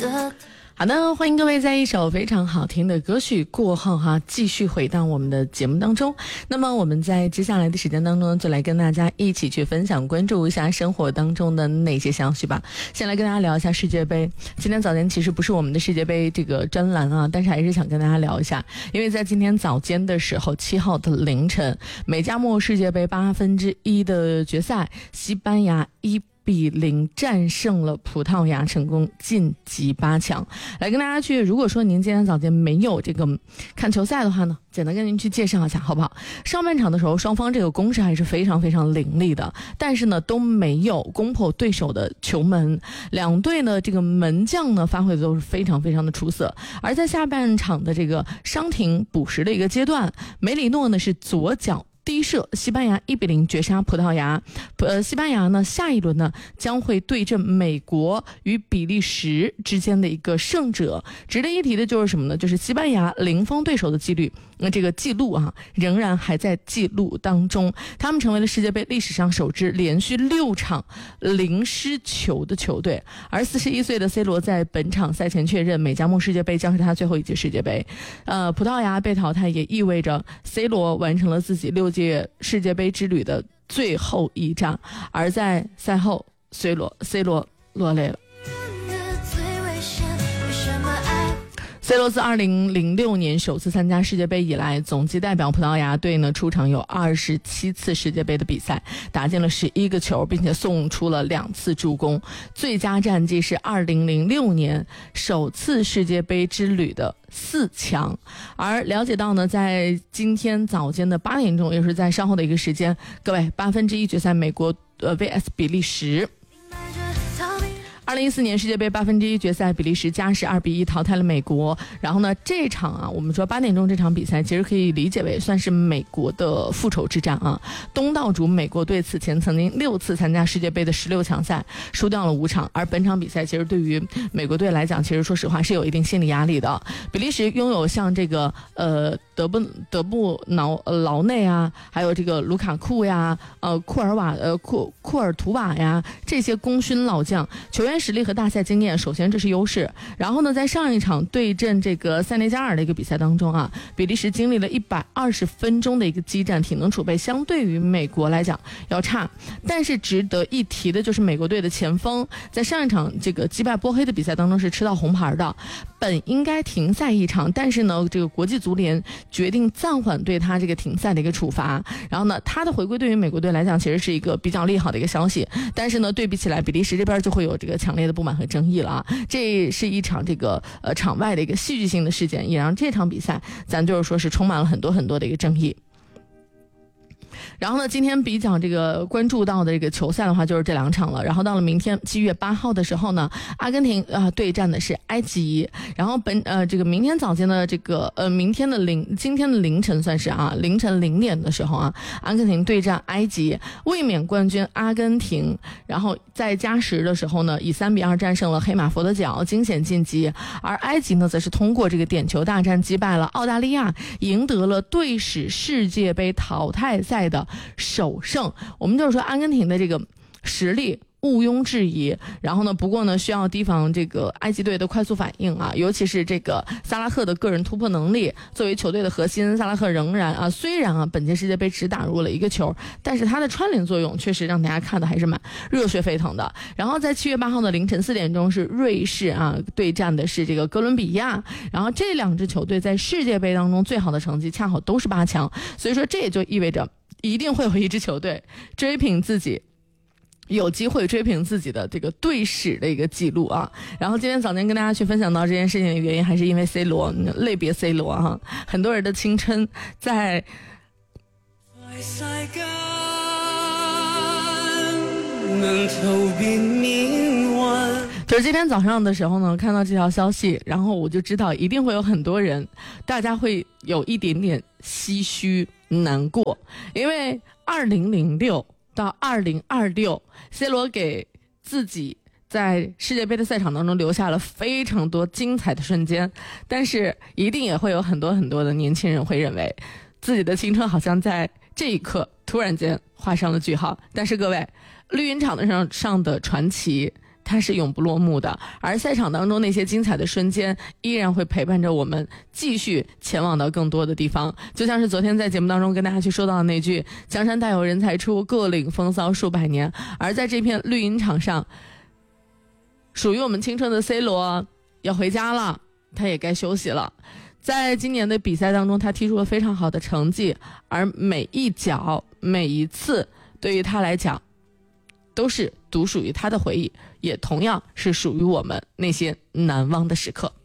好的，欢迎各位在一首非常好听的歌曲过后继续回到我们的节目当中。那么我们在接下来的时间当中就来跟大家一起去分享关注一下生活当中的那些消息吧。先来跟大家聊一下世界杯。今天早间其实不是我们的世界杯这个专栏但是还是想跟大家聊一下，因为在今天早间的时候7号的凌晨，美加墨世界杯1/8的决赛，西班牙1-0战胜了葡萄牙，成功晋级8强。来跟大家去，如果说您今天早间没有这个看球赛的话呢，简单跟您去介绍一下好不好？上半场的时候双方这个攻势还是非常非常凌厉的，但是呢都没有攻破对手的球门，两队呢这个门将呢发挥的都是非常非常的出色。而在下半场的这个伤停补时的一个阶段，梅里诺呢是左脚低射，西班牙1-0绝杀葡萄牙。西班牙呢下一轮呢将会对阵美国与比利时之间的一个胜者。值得一提的就是什么呢？就是西班牙零封对手的几率，这个记录仍然还在记录当中，他们成为了世界杯历史上首支连续6场零失球的球队。而41岁的 C 罗在本场赛前确认，美加墨世界杯将是他最后一届世界杯。葡萄牙被淘汰也意味着 C 罗完成了自己6届世界杯之旅的最后一仗。而在赛后 C 罗落泪了。C 罗自2006年首次参加世界杯以来，总计代表葡萄牙队呢出场有27次世界杯的比赛，打进了11个球，并且送出了2次助攻。最佳战绩是2006年首次世界杯之旅的4强。而了解到呢，在今天早间的8点钟，也是在稍后的一个时间，各位1/8决赛美国vs 比利时。2014年世界杯1/8决赛，比利时加时2-1淘汰了美国。然后呢，这场我们说8点钟这场比赛其实可以理解为算是美国的复仇之战东道主美国队此前曾经6次参加世界杯的16强赛，输掉了5场。而本场比赛其实对于美国队来讲，其实说实话是有一定心理压力的。比利时拥有像这个德布劳内还有这个卢卡库呀，库尔图瓦呀，这些功勋老将，球员实力和大赛经验首先这是优势。然后呢，在上一场对阵这个塞内加尔的一个比赛当中比利时经历了120分钟的一个激战，体能储备相对于美国来讲要差。但是值得一提的就是美国队的前锋在上一场这个击败波黑的比赛当中是吃到红牌的，本应该停赛1场，但是呢这个国际足联决定暂缓对他这个停赛的一个处罚。然后呢，他的回归对于美国队来讲其实是一个比较利好的一个消息，但是呢对比起来比利时这边就会有这个强烈的不满和争议了这是一场这个场外的一个戏剧性的事件，也让这场比赛咱就是说是充满了很多很多的一个争议。然后呢，今天比较这个关注到的这个球赛的话就是这2场了。然后到了明天7月8号的时候呢，阿根廷对战的是埃及。然后这个明天早间的这个今天的凌晨算是凌晨0点的时候阿根廷对战埃及，卫冕冠军阿根廷，然后在加时的时候呢以3-2战胜了黑马佛得角，惊险晋级。而埃及呢则是通过这个点球大战击败了澳大利亚，赢得了队史世界杯淘汰赛的首胜。我们就是说阿根廷的这个实力毋庸置疑。然后呢，不过呢需要提防这个埃及队的快速反应尤其是这个萨拉赫的个人突破能力。作为球队的核心，萨拉赫仍然虽然本届世界杯只打入了1个球，但是他的串联作用确实让大家看的还是蛮热血沸腾的。然后在7月8号的凌晨4点钟是瑞士对战的是这个哥伦比亚。然后这2支球队在世界杯当中最好的成绩恰好都是8强，所以说这也就意味着一定会有一支球队有机会追平自己的这个队史的一个记录然后今天早间跟大家去分享到这件事情的原因，还是因为 C 罗，类别 C 罗很多人的青春在就是今天早上的时候呢，看到这条消息，然后我就知道一定会有很多人，大家会有一点点唏嘘难过，因为2006到2026 C 罗给自己在世界杯的赛场当中留下了非常多精彩的瞬间，但是一定也会有很多很多的年轻人会认为自己的青春好像在这一刻突然间画上了句号。但是各位，绿茵场上的传奇它是永不落幕的，而赛场当中那些精彩的瞬间依然会陪伴着我们继续前往到更多的地方。就像是昨天在节目当中跟大家去说到的那句江山代有人才出，各领风骚数百年，而在这片绿茵场上，属于我们青春的 C 罗要回家了，他也该休息了。在今年的比赛当中，他踢出了非常好的成绩，而每一脚每一次对于他来讲都是独属于他的回忆，也同样是属于我们那些难忘的时刻。